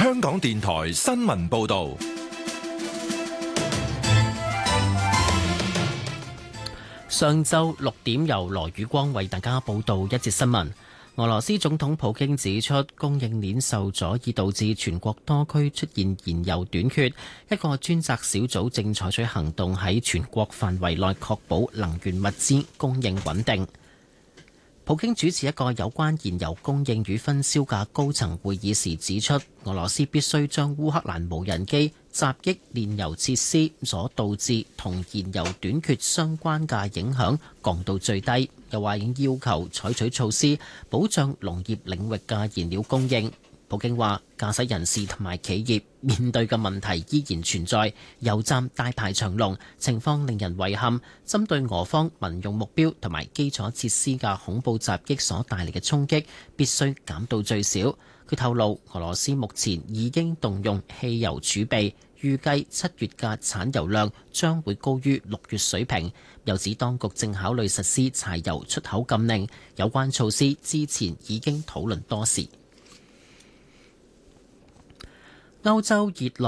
香港電台新聞報道。 上晝6點，由羅宇光為大家報道一節新聞。俄羅斯總統普京指出，供應鏈受阻已導致全國多區出現燃油短缺，一個專責小組正採取行動喺全國範圍內確保能源物資供應穩定。普京主持一個有關燃油供應與分銷嘅高層會議時指出，俄羅斯必須將烏克蘭無人機襲擊煉油設施所導致同燃油短缺相關嘅影響降到最低，又話已經要求採取措施保障農業領域嘅燃料供應。普京話，駕駛人士同埋企業面對嘅問題依然存在，油站大排長龍，情況令人遺憾。針對俄方民用目標同埋基礎設施嘅恐怖襲擊所帶嚟嘅衝擊，必須減到最少。佢透露，俄羅斯目前已經動用汽油儲備，預計7月嘅產油量將會高於6月水平。又指當局正考慮實施柴油出口禁令，有關措施之前已經討論多時。歐洲熱浪